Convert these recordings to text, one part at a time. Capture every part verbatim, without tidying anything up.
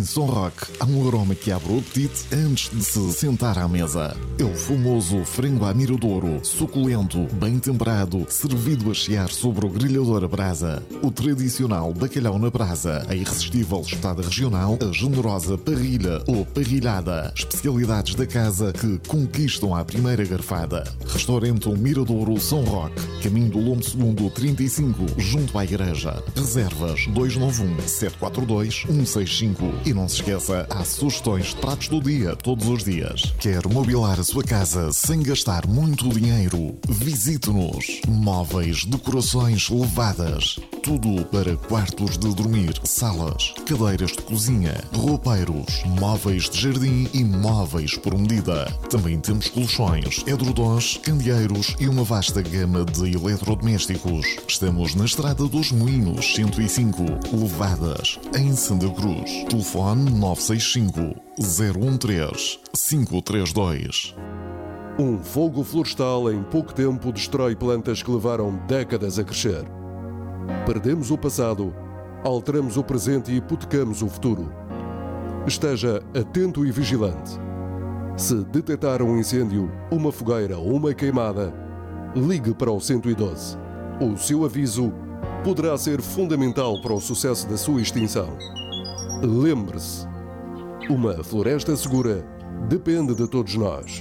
Sonrock há um aroma que abre o apetite antes de se sentar à mesa. É o famoso frango à miradouro, suculento, bem temperado, servido a chiar sobre o grelhador a brasa. O tradicional bacalhau na brasa, a irresistível espetada regional, a generosa parrilha ou parrilhada. Especialidades da casa que conquistam à primeira garfada. Restaurante Miradouro Sonrock, caminho do Lombo Segundo trinta e cinco, junto à igreja. Reservas dois nove um, sete quatro dois, um seis cinco. E não se esqueça, há sugestões de pratos do dia todos os dias. Quer mobilar a sua casa sem gastar muito dinheiro? Visite-nos. Móveis, decorações levadas. Tudo para quartos de dormir, salas, cadeiras de cozinha, roupeiros, móveis de jardim e móveis por medida. Também temos colchões, edredons, candeeiros e uma vasta gama de eletrodomésticos. Estamos na Estrada dos Moinhos cento e cinco, Levadas, em Santa Cruz. Telefone nove seis cinco, zero um três, cinco três dois. Um fogo florestal em pouco tempo destrói plantas que levaram décadas a crescer. Perdemos o passado, alteramos o presente e hipotecamos o futuro. Esteja atento e vigilante. Se detectar um incêndio, uma fogueira ou uma queimada, ligue para o cento e doze. O seu aviso poderá ser fundamental para o sucesso da sua extinção. Lembre-se, uma floresta segura depende de todos nós.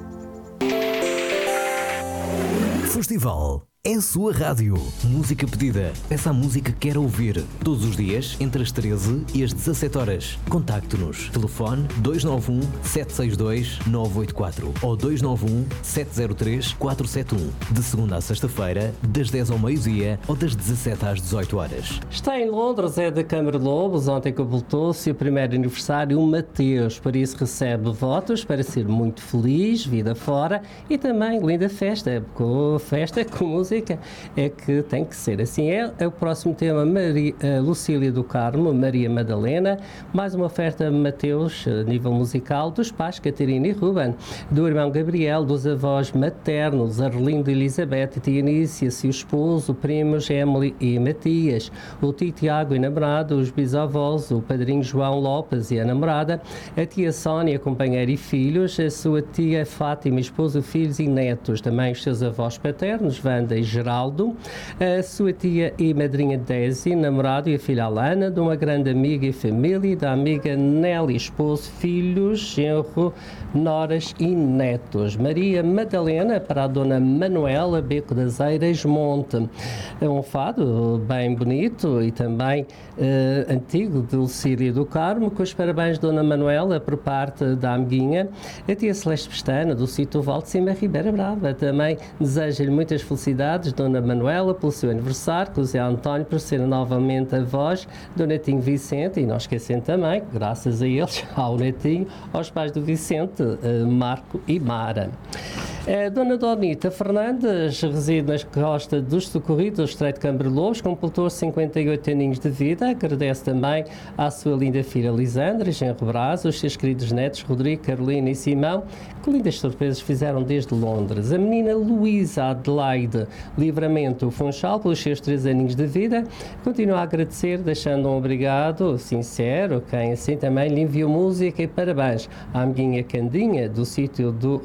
Festival é a sua rádio. Música pedida. Peça a música que quer ouvir. Todos os dias, entre as treze e as dezassete horas. Contacte-nos. Telefone dois nove um, sete seis dois, nove oito quatro ou dois nove um, sete zero três, quatro sete um. De segunda a sexta-feira, das dez ao meio-dia ou das dezassete às dezoito horas. Está em Londres, é da Câmara de Lobos. Ontem completou-se o primeiro aniversário, o Mateus. Por isso recebe votos para ser muito feliz, vida fora e também linda festa. Com festa com música. É que tem que ser assim. É, é o próximo tema, Maria, Lucília do Carmo, Maria Madalena, mais uma oferta Mateus, a nível musical, dos pais Catarina e Ruben, do irmão Gabriel, dos avós maternos, Arlindo e Elizabeth, e tia Anícia, seu esposo, primos Emily e Matias, o tio Tiago e namorado, os bisavós, o padrinho João Lopes e a namorada, a tia Sónia, companheira e filhos, a sua tia Fátima, esposo, filhos e netos, também os seus avós paternos, Wanda e Geraldo, a sua tia e madrinha Desi, namorado e a filha Alana, de uma grande amiga e família, da amiga Nelly, esposo, filhos, genro, noras e netos. Maria Madalena para a dona Manuela, Beco das Eiras, Monte. É um fado bem bonito e também eh, antigo de Lucília do Carmo, com os parabéns dona Manuela por parte da amiguinha, a tia Celeste Pestana, do sítio Val de Cima, Ribeira Brava. Também deseja-lhe muitas felicidades, dona Manuela, pelo seu aniversário, com o Zé António por ser novamente a voz do Netinho Vicente, e não esquecendo também, graças a eles, ao Netinho, aos pais do Vicente, Marco e Mara. A dona Donita Fernandes reside nas costas dos Socorridos, do Estreito de Câmara de Lobos, completou cinquenta e oito aninhos de vida. Agradece também à sua linda filha Lisandra, Genro Brás, os seus queridos netos Rodrigo, Carolina e Simão, que lindas surpresas fizeram desde Londres. A menina Luísa Adelaide Livramento Funchal, pelos seus três aninhos de vida, continua a agradecer, deixando um obrigado sincero, quem assim também lhe enviou música e parabéns à amiguinha Candinha, do sítio do